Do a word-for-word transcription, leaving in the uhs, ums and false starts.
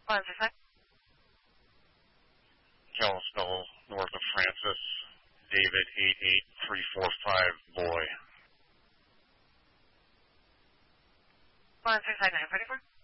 One six five. Kalispell, north of Francis, David eight eight three four five, boy. One six five nine forty four.